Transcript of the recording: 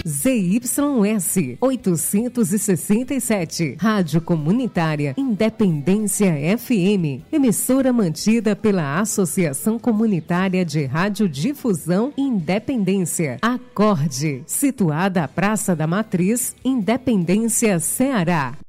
ZYS 867, Rádio Comunitária Independência FM, emissora mantida pela Associação Comunitária de Radiodifusão Independência, Acorde, situada à Praça da Matriz, Independência, Ceará.